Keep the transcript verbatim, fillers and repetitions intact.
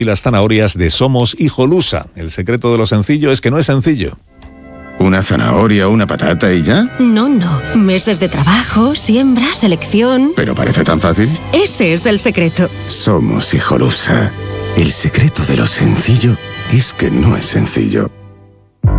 y las zanahorias de Somos Hijolusa. El secreto de lo sencillo es que no es sencillo. ¿Una zanahoria o una patata y ya? No, no. Meses de trabajo, siembra, selección... ¿Pero parece tan fácil? Ese es el secreto. Somos Hijolusa. El secreto de lo sencillo es que no es sencillo.